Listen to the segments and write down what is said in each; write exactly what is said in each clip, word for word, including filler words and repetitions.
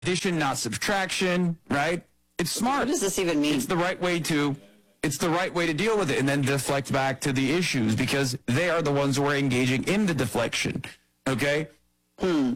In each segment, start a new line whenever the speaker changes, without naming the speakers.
addition, not subtraction, right? It's smart.
What does this even mean?
It's the right way to, it's the right way to deal with it, and then deflect back to the issues, because they are the ones who are engaging in the deflection. Okay?
Hmm.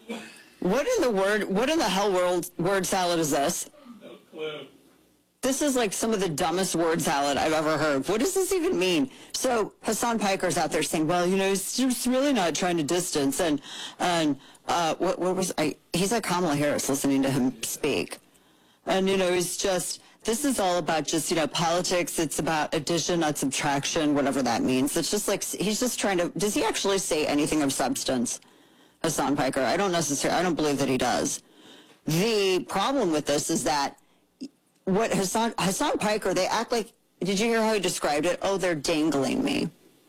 What in the word, what in the hell world word salad is this?
No clue.
This is like some of the dumbest word salad I've ever heard. What does this even mean? So Hassan Piker's out there saying, well, you know, he's just really not trying to distance. And, and uh, what, what was, I? he's like Kamala Harris listening to him speak. And, you know, he's just, this is all about just, you know, politics. It's about addition, not subtraction, whatever that means. It's just like, he's just trying to, does he actually say anything of substance, Hassan Piker? I don't necessarily, I don't believe that he does. The problem with this is that what Hassan, Hassan Piker, they act like, did you hear how he described it? Oh, they're dangling me.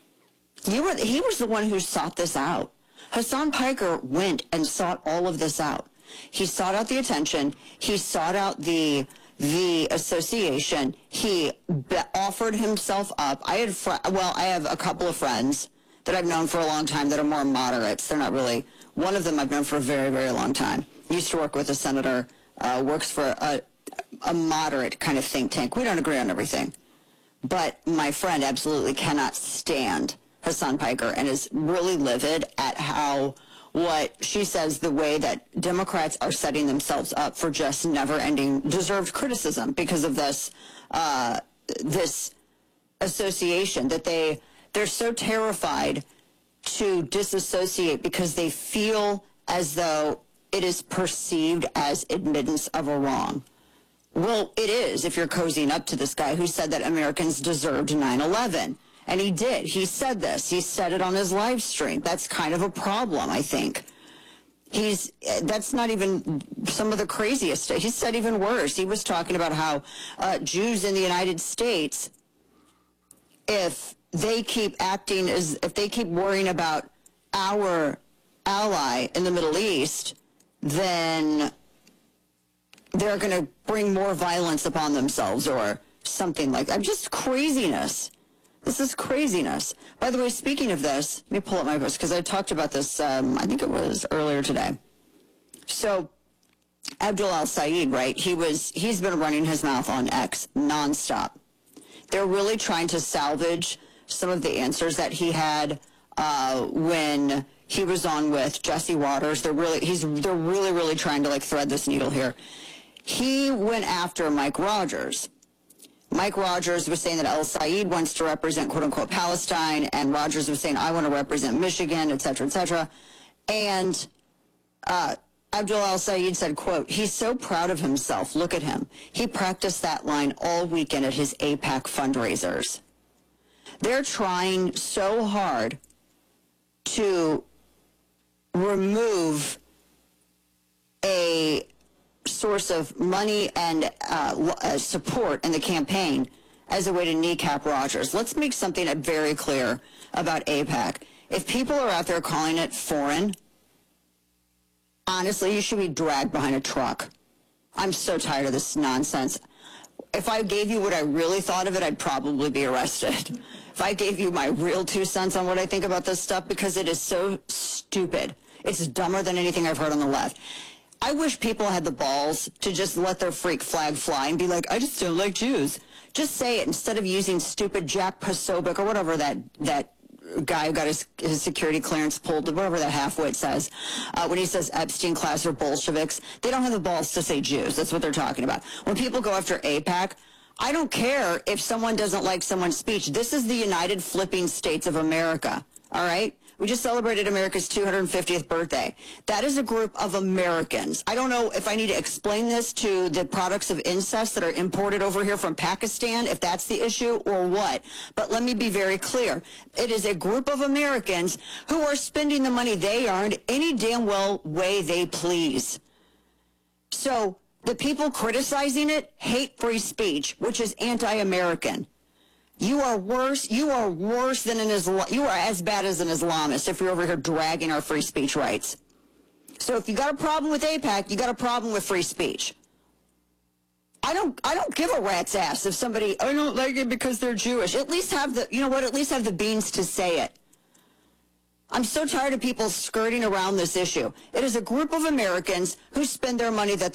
You were, he was the one who sought this out. Hassan Piker went and sought all of this out. He sought out the attention. He sought out the the association. He be- offered himself up. I had, fr- well, I have a couple of friends that I've known for a long time that are more moderates. They're not really, one of them I've known for a very, very long time. Used to work with a senator, uh, works for a, a moderate kind of think tank. We don't agree on everything. But my friend absolutely cannot stand Hassan Piker and is really livid at how, what she says, the way that Democrats are setting themselves up for just never-ending deserved criticism because of this uh, this association, that they, they're so terrified to disassociate because they feel as though it is perceived as admittance of a wrong. Well, it is if you're cozying up to this guy who said that Americans deserved nine eleven. And he did. He said this. He said it on his live stream. That's kind of a problem, I think. He's, that's not even some of the craziest. He said even worse. He was talking about how uh, Jews in the United States, if they keep acting as, if they keep worrying about our ally in the Middle East, then they're going to bring more violence upon themselves or something like that. Just craziness. This is craziness. By the way, speaking of this, let me pull up my post because I talked about this, um, I think it was earlier today. So Abdul al-Sayed, right, he was, he's been running his mouth on X nonstop. They're really trying to salvage some of the answers that he had uh, when he was on with Jesse Waters. They're really, he's, they're really, really trying to like thread this needle here. He went after Mike Rogers. Mike Rogers was saying that al-Sayed wants to represent, quote-unquote, Palestine, and Rogers was saying, I want to represent Michigan, et cetera, et cetera. And uh, Abdul al-Sayed said, quote, he's so proud of himself. Look at him. He practiced that line all weekend at his AIPAC fundraisers. They're trying so hard to remove a source of money and uh, uh, support in the campaign as a way to kneecap Rogers. Let's make something very clear about AIPAC. If people are out there calling it foreign, honestly, you should be dragged behind a truck. I'm so tired of this nonsense. If I gave you what I really thought of it, I'd probably be arrested. If I gave you my real two cents on what I think about this stuff, because it is so stupid. It's dumber than anything I've heard on the left. I wish people had the balls to just let their freak flag fly and be like, I just don't like Jews. Just say it instead of using stupid Jack Posobiec or whatever that, that guy who got his, his security clearance pulled, whatever that halfwit says. Uh, when he says Epstein class or Bolsheviks, they don't have the balls to say Jews. That's what they're talking about. When people go after AIPAC, I don't care if someone doesn't like someone's speech. This is the United Flipping States of America, all right? We just celebrated America's two hundred fiftieth birthday. That is a group of Americans. I don't know if I need to explain this to the products of incest that are imported over here from Pakistan, if that's the issue or what. But let me be very clear. It is a group of Americans who are spending the money they earned any damn well way they please. So the people criticizing it hate free speech, which is anti-American. You are worse. You are worse than an Islam. You are as bad as an Islamist if you're over here dragging our free speech rights. So if you got a problem with AIPAC, you got a problem with free speech. I don't. I don't give a rat's ass if somebody. I don't like it because they're Jewish. At least have the. You know what? At least have the beans to say it. I'm so tired of people skirting around this issue. It is a group of Americans who spend their money that